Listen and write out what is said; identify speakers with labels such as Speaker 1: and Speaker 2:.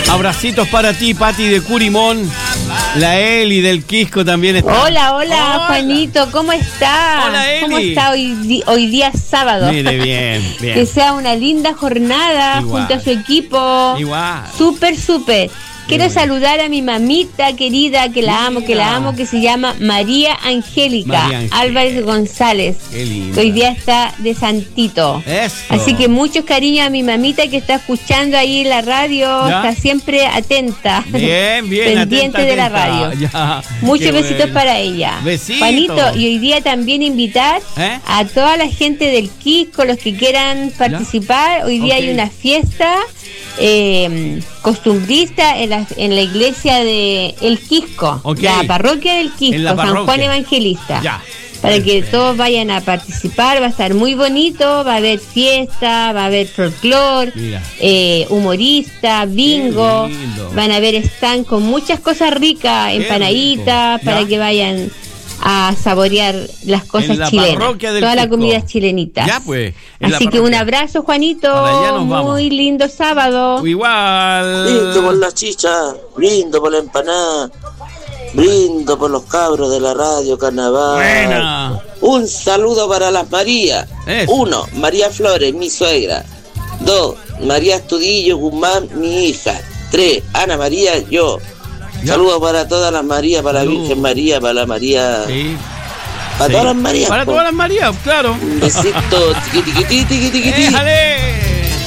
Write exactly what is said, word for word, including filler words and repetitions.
Speaker 1: Abracitos para ti, Pati de Curimón. La Eli del Quisco también está.
Speaker 2: Hola, hola, hola, Juanito, ¿cómo está?
Speaker 1: Hola, Eli.
Speaker 2: ¿Cómo está hoy, di- hoy día sábado?
Speaker 1: Mire, bien, bien.
Speaker 2: Que sea una linda jornada
Speaker 1: Igual.
Speaker 2: junto a su equipo.
Speaker 1: Igual.
Speaker 2: Súper, súper. Quiero
Speaker 1: Igual.
Speaker 2: saludar a mi mamita querida, que la amo, que la amo, que se llama María Angélica
Speaker 1: María Angélica.
Speaker 2: Álvarez González.
Speaker 1: Qué linda.
Speaker 2: Que hoy día está de santito.
Speaker 1: Eso.
Speaker 2: Así que muchos cariños a mi mamita que está escuchando ahí la radio,
Speaker 1: Ya.
Speaker 2: está siempre atenta.
Speaker 1: Bien, bien.
Speaker 2: pendiente
Speaker 1: atenta,
Speaker 2: de la
Speaker 1: atenta.
Speaker 2: radio.
Speaker 1: Ya.
Speaker 2: Muchos
Speaker 1: Qué
Speaker 2: besitos
Speaker 1: bueno.
Speaker 2: para ella.
Speaker 1: Besitos.
Speaker 2: Juanito, y hoy día también invitar
Speaker 1: ¿Eh?
Speaker 2: a toda la gente del Quisco, los que quieran participar. Hoy día
Speaker 1: Ok.
Speaker 2: hay una fiesta eh, costumbrista en la, en la iglesia de El Quisco,
Speaker 1: Ok.
Speaker 2: la parroquia del
Speaker 1: En
Speaker 2: Quisco,
Speaker 1: la
Speaker 2: San
Speaker 1: parroquia.
Speaker 2: Juan Evangelista.
Speaker 1: Ya.
Speaker 2: Para que
Speaker 1: Perfecto.
Speaker 2: todos vayan a participar, va a estar muy bonito, va a haber fiesta, va a haber folclore,
Speaker 1: Mira.
Speaker 2: eh, humorista, bingo,
Speaker 1: Qué lindo.
Speaker 2: van a haber stand con muchas cosas ricas,
Speaker 1: Qué
Speaker 2: empanaditas,
Speaker 1: rico.
Speaker 2: para
Speaker 1: Ya.
Speaker 2: que vayan a saborear las cosas
Speaker 1: En la
Speaker 2: chilenas,
Speaker 1: parroquia del
Speaker 2: toda la
Speaker 1: Quisco.
Speaker 2: comida chilenita.
Speaker 1: Ya, pues, en la
Speaker 2: Así que
Speaker 1: parroquia.
Speaker 2: un abrazo, Juanito,
Speaker 1: Para allá nos vamos.
Speaker 2: muy lindo sábado.
Speaker 1: Igual.
Speaker 3: Brindo por las chichas, brindo por la empanada, brindo por los cabros de la radio Carnaval.
Speaker 1: Buena.
Speaker 3: Un saludo para las Marías.
Speaker 1: Eso.
Speaker 3: Uno, María Flores, mi suegra. Dos, María Estudillo Guzmán, mi hija. Tres, Ana María, yo.
Speaker 1: Ya.
Speaker 3: Saludos para todas las Marías, para la
Speaker 1: Salud.
Speaker 3: Virgen María, para la María.
Speaker 1: Sí.
Speaker 3: Para
Speaker 1: Sí.
Speaker 3: todas las Marías.
Speaker 1: Para
Speaker 3: po.
Speaker 1: todas las Marías, claro.
Speaker 3: Un besito, tiqui, tiqui, tiqui, tiqui, tiqui.
Speaker 1: ¡Éjale!